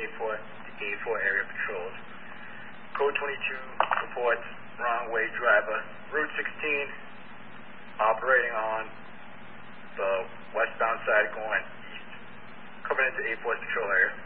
84 to 84 area patrols. Code 22 reports wrong way driver, Route 16, operating on the westbound side going east, coming into 84's patrol area.